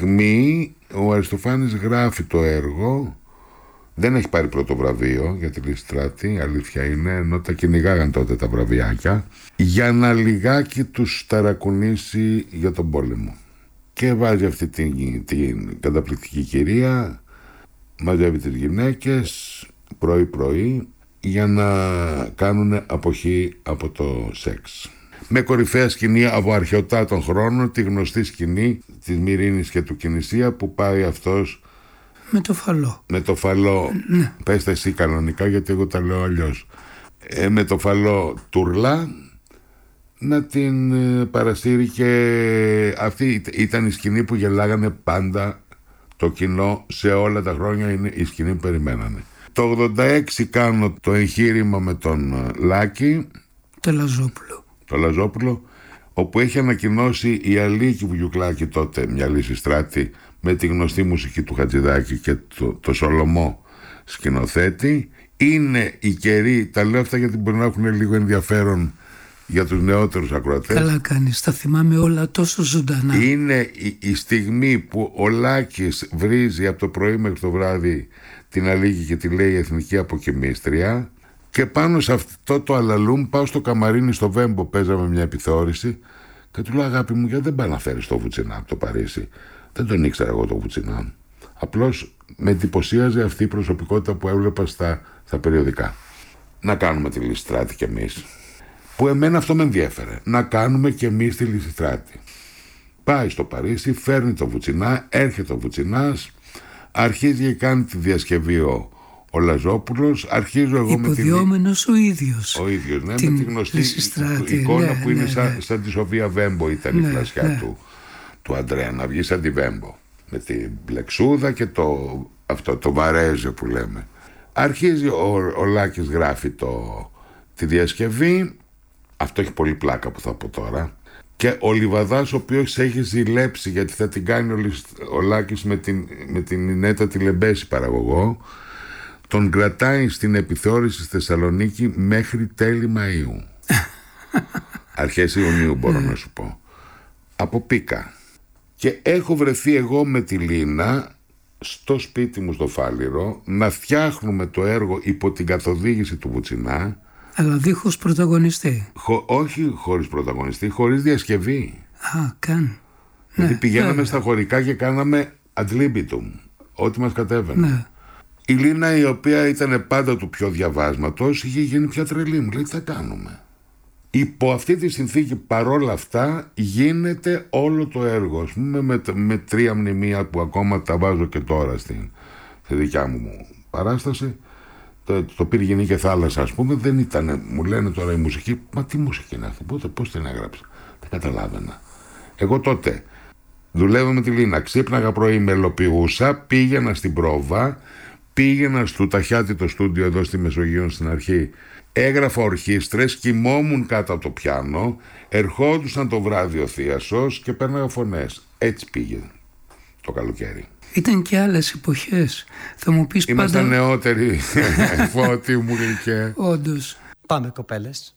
στιγμή ο Αριστοφάνης γράφει το έργο. Δεν έχει πάρει πρώτο βραβείο για τη Λυσιστράτη, αλήθεια είναι, ενώ τα κυνηγάγαν τότε τα βραβιάκια, για να λιγάκι τους ταρακουνήσει για τον πόλεμο. Και βάζει αυτή την καταπληκτική κυρία, μαζεύει τις γυναίκες πρωί-πρωί για να κάνουν αποχή από το σεξ. Με κορυφαία σκηνή από αρχαιοτά των χρόνων, τη γνωστή σκηνή της Μυρίνης και του Κινησία, που πάει αυτός με το φαλό. Με το φαλό, ναι. Πες τα εσύ κανονικά, γιατί εγώ τα λέω αλλιώς. Με το φαλό τουρλά να την παρασύρει, και αυτή ήταν η σκηνή που γελάγανε πάντα το κοινό σε όλα τα χρόνια, είναι η σκηνή που περιμένανε. Το 86 κάνω το εγχείρημα με τον Λάκη, το Λαζόπουλο, όπου έχει ανακοινώσει η Αλίκη Βουγιουκλάκη, τότε μια Λυσιστράτη, με τη γνωστή μουσική του Χατζηδάκη και το Σολομό σκηνοθέτη. Είναι η καιρή, τα λέω αυτά γιατί μπορεί να έχουν λίγο ενδιαφέρον για τους νεότερους ακροατές. Καλά κάνεις, τα θυμάμαι όλα τόσο ζωντανά. Είναι η στιγμή που ο Λάκης βρίζει από το πρωί μέχρι το βράδυ την Αλίκη και τη λέει εθνική αποκοιμίστρια, και πάνω σε αυτό το αλαλούμ πάω στο καμαρίνι στο Βέμπο, παίζαμε μια επιθεώρηση, και του λέω, αγάπη μου, γιατί δεν πάει να φέρεις το Βουτσινά από το Παρίσι? Δεν τον ήξερα εγώ το Βουτσινά. Απλώς με εντυπωσίαζε αυτή η προσωπικότητα που έβλεπα στα περιοδικά. Να κάνουμε τη Λυσιστράτη κι εμείς. Που εμένα αυτό με ενδιέφερε. Να κάνουμε κι εμείς τη Λυσιστράτη. Πάει στο Παρίσι, φέρνει το Βουτσινά, έρχεται ο Βουτσινάς, αρχίζει και κάνει τη διασκευή ο Λαζόπουλος, αρχίζω εγώ υποδιόμενος ο ίδιος. Ο ίδιος, ναι, με τη γνωστή εικόνα, ναι, που είναι σαν τη Σοφία Βέμπο, ήταν η φλασιά του Αντρέα, να βγει σαν τη Βέμπο, με την μπλεξούδα και το βαρέζε που λέμε. Αρχίζει ο Λάκης, γράφει τη διασκευή. Αυτό έχει πολύ πλάκα που θα πω τώρα. Και ο Λιβαδάς, ο οποίος έχει ζηλέψει, γιατί θα την κάνει ο Λάκης με την Ινέτα τη Λεμπέση παραγωγό, τον κρατάει στην επιθεώρηση στη Θεσσαλονίκη μέχρι τέλη Μαΐου. Αρχές Ιουνίου μπορώ να σου πω. Από πίκα. Και έχω βρεθεί εγώ με τη Λίνα στο σπίτι μου στο Φάληρο να φτιάχνουμε το έργο υπό την καθοδήγηση του Βουτσινά. Αλλά δίχως πρωταγωνιστή. Όχι χωρίς πρωταγωνιστή, χωρίς διασκευή. Καν. Δηλαδή πηγαίναμε στα χωρικά και κάναμε ad libitum, ό,τι μας κατέβαινε. Ναι. Η Λίνα, η οποία ήταν πάντα του πιο διαβάσματος, είχε γίνει πια τρελή. Μου λέει, τι θα κάνουμε? Υπό αυτή τη συνθήκη, παρόλα αυτά, γίνεται όλο το έργο. Ας πούμε, με 3 μνημεία που ακόμα τα βάζω και τώρα στη δικιά μου παράσταση. Το Πυργινή και Θάλασσα, ας πούμε, δεν ήταν. Μου λένε τώρα η μουσική, μα τι μουσική είναι αυτή, πώς την έγραψα? Δεν καταλάβαινα. Εγώ τότε δουλεύω με τη Λίνα, ξύπναγα πρωί, μελοποιούσα, πήγαινα στην πρόβα, πήγαινα στο Ταχιάτη το στούντιο εδώ στη Μεσογείο στην αρχή, έγραφα ορχήστρες, κοιμόμουν κάτω από το πιάνο, ερχόντουσαν το βράδυ ο θείασος και πέρναγα φωνές. Έτσι πήγε το καλοκαίρι. Ήταν και άλλες εποχές. Θα μου πεις Ήμασταν πάντα... νεότεροι. Φώτη μου γλυκέ. Όντως. Πάμε, κοπέλες.